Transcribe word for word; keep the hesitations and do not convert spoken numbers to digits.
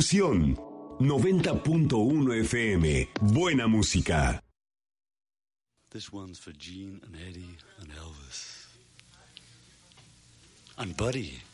Fusión noventa punto uno F M. Buena música. This one's for Gene and Eddie and Elvis. And Buddy.